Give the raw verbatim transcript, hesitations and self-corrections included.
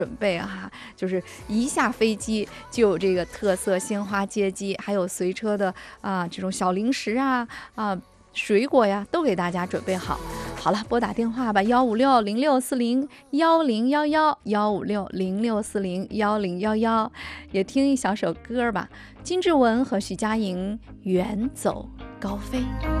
准备哈，就是一下飞机就有这个特色鲜花接机，还有随车的啊这种小零食啊啊水果呀，都给大家准备好。好了，拨打电话吧，幺五六零六四零幺零幺幺幺五六零六四零幺零幺幺，也听一小首歌吧，金志文和徐佳莹《远走高飞》。